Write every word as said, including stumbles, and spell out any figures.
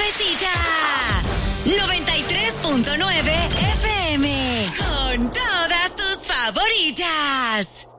nuevecita. noventa y tres punto nueve F M. Con todas tus favoritas.